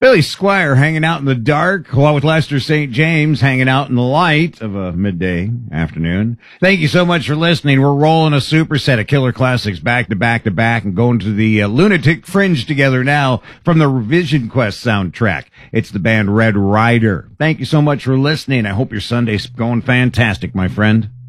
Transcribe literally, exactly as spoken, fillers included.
Billy Squire hanging out in the dark, along with Lester Saint James hanging out in the light of a midday afternoon. Thank you so much for listening. We're rolling a superset of killer classics back to back to back and going to the uh, Lunatic Fringe together now from the Revision Quest soundtrack. It's the band Red Rider. Thank you so much for listening. I hope your Sunday's going fantastic, my friend.